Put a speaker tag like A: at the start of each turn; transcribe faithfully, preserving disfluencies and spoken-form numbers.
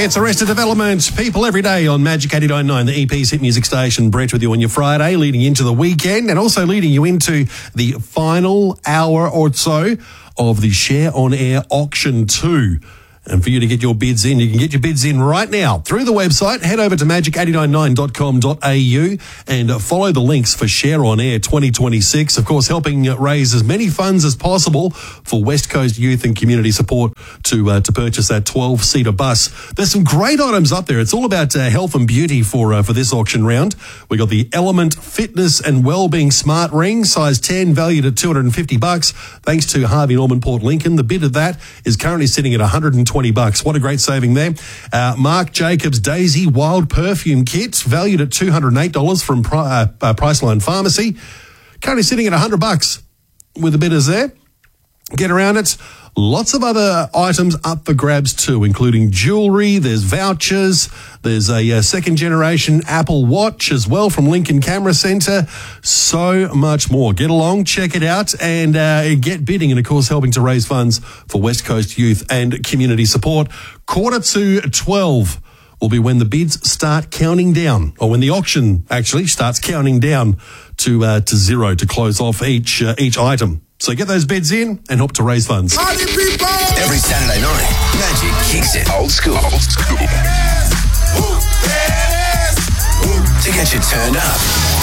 A: It's Arrested Development, people every day on Magic eighty-nine point nine, the E P's hit music station. Brett with you on your Friday, leading into the weekend and also leading you into the final hour or so of the Share On Air Auction two. And for you to get your bids in, you can get your bids in right now through the website. Head over to magic eight nine nine dot com dot a u and follow the links for Share On Air twenty twenty-six. Of course, helping raise as many funds as possible for West Coast Youth and Community Support to uh, to purchase that twelve-seater bus. There's some great items up there. It's all about uh, health and beauty for uh, for this auction round. We got the Element Fitness and Wellbeing Smart Ring, size ten, valued at two hundred fifty bucks. Thanks to Harvey Norman Port Lincoln, the bid of that is currently sitting at one hundred twenty bucks. What a great saving there. Uh, Marc Jacobs Daisy Wild Perfume Kit, valued at two hundred eight dollars from Pri- uh, uh, Priceline Pharmacy. Currently sitting at one hundred bucks with the bidders there. Get around it. Lots of other items up for grabs too, including jewellery, there's vouchers, there's a, a second-generation Apple Watch as well from Lincoln Camera Centre, so much more. Get along, check it out, and uh, get bidding, and of course helping to raise funds for West Coast Youth and Community Support. Quarter to twelve will be when the bids start counting down, or when the auction actually starts counting down to uh, to zero to close off each uh, each item. So get those bids in and help to raise funds.
B: Party people! Every Saturday night, Magic kicks it old school. Old school. To get you turned up.